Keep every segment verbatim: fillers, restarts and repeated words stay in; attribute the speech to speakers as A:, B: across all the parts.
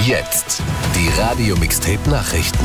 A: Jetzt die Radio-Mixtape-Nachrichten.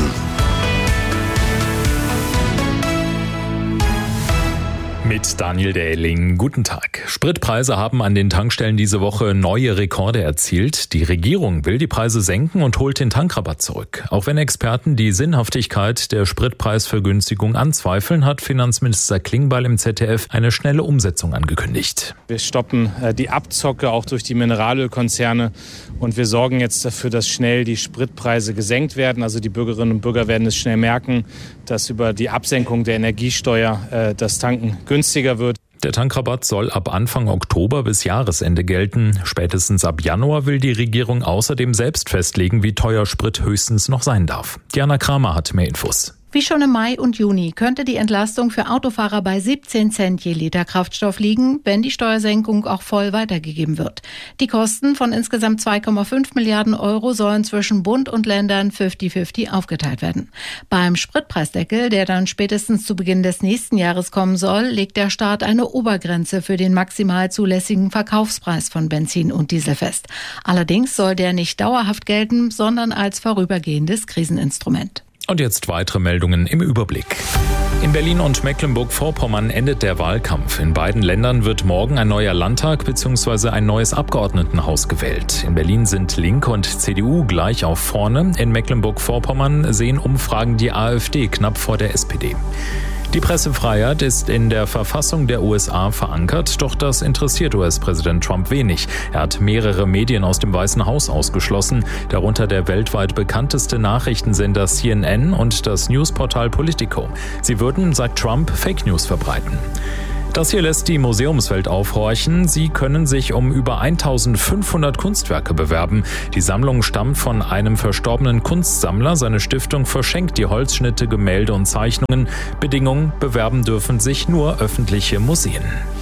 B: Mit Daniel Dähling. Guten Tag. Spritpreise haben an den Tankstellen diese Woche neue Rekorde erzielt. Die Regierung will die Preise senken und holt den Tankrabatt zurück. Auch wenn Experten die Sinnhaftigkeit der Spritpreisvergünstigung anzweifeln, hat Finanzminister Klingbeil im Z D F eine schnelle Umsetzung angekündigt.
C: Wir stoppen die Abzocke auch durch die Mineralölkonzerne und wir sorgen jetzt dafür, dass schnell die Spritpreise gesenkt werden. Also die Bürgerinnen und Bürger werden es schnell merken, dass über die Absenkung der Energiesteuer äh, das Tanken günstiger wird.
B: Der Tankrabatt soll ab Anfang Oktober bis Jahresende gelten. Spätestens ab Januar will die Regierung außerdem selbst festlegen, wie teuer Sprit höchstens noch sein darf. Diana Kramer hat mehr Infos.
D: Wie schon im Mai und Juni könnte die Entlastung für Autofahrer bei siebzehn Cent je Liter Kraftstoff liegen, wenn die Steuersenkung auch voll weitergegeben wird. Die Kosten von insgesamt zwei Komma fünf Milliarden Euro sollen zwischen Bund und Ländern fünfzig fünfzig aufgeteilt werden. Beim Spritpreisdeckel, der dann spätestens zu Beginn des nächsten Jahres kommen soll, legt der Staat eine Obergrenze für den maximal zulässigen Verkaufspreis von Benzin und Diesel fest. Allerdings soll der nicht dauerhaft gelten, sondern als vorübergehendes Kriseninstrument.
B: Und jetzt weitere Meldungen im Überblick. In Berlin und Mecklenburg-Vorpommern endet der Wahlkampf. In beiden Ländern wird morgen ein neuer Landtag bzw. ein neues Abgeordnetenhaus gewählt. In Berlin sind Linke und C D U gleich auf vorne. In Mecklenburg-Vorpommern sehen Umfragen die AfD knapp vor der S P D. Die Pressefreiheit ist in der Verfassung der U S A verankert, doch das interessiert U S-Präsident Trump wenig. Er hat mehrere Medien aus dem Weißen Haus ausgeschlossen, darunter der weltweit bekannteste Nachrichtensender C N N und das Newsportal Politico. Sie würden, sagt Trump, Fake News verbreiten. Das hier lässt die Museumswelt aufhorchen. Sie können sich um über eintausendfünfhundert Kunstwerke bewerben. Die Sammlung stammt von einem verstorbenen Kunstsammler. Seine Stiftung verschenkt die Holzschnitte, Gemälde und Zeichnungen. Bedingung: bewerben dürfen sich nur öffentliche Museen.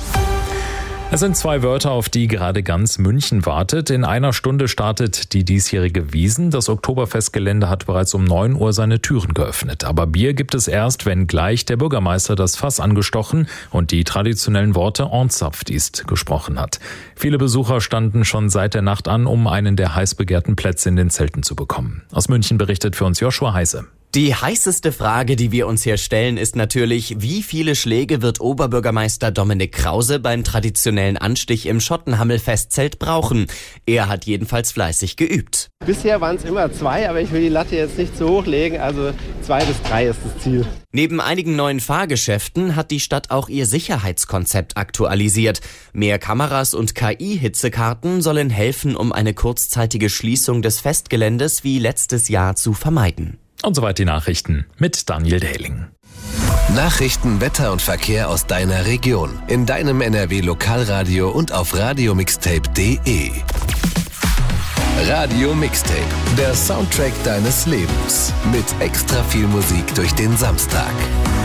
B: Es sind zwei Wörter, auf die gerade ganz München wartet. In einer Stunde startet die diesjährige Wiesn. Das Oktoberfestgelände hat bereits um neun Uhr seine Türen geöffnet. Aber Bier gibt es erst, wenn gleich der Bürgermeister das Fass angestochen und die traditionellen Worte Ornzapfdiest gesprochen hat. Viele Besucher standen schon seit der Nacht an, um einen der heiß begehrten Plätze in den Zelten zu bekommen. Aus München berichtet für uns Joshua Heise.
E: Die heißeste Frage, die wir uns hier stellen, ist natürlich, wie viele Schläge wird Oberbürgermeister Dominik Krause beim traditionellen Anstich im Schottenhamel-Festzelt brauchen? Er hat jedenfalls fleißig geübt.
F: Bisher waren es immer zwei, aber ich will die Latte jetzt nicht zu hoch legen, also zwei bis drei ist das Ziel.
E: Neben einigen neuen Fahrgeschäften hat die Stadt auch ihr Sicherheitskonzept aktualisiert. Mehr Kameras und K I-Hitzekarten sollen helfen, um eine kurzzeitige Schließung des Festgeländes wie letztes Jahr zu vermeiden.
B: Und soweit die Nachrichten mit Daniel Dähling.
A: Nachrichten, Wetter und Verkehr aus deiner Region. In deinem N R W-Lokalradio und auf radio mixtape punkt de. Radio Mixtape, der Soundtrack deines Lebens. Mit extra viel Musik durch den Samstag.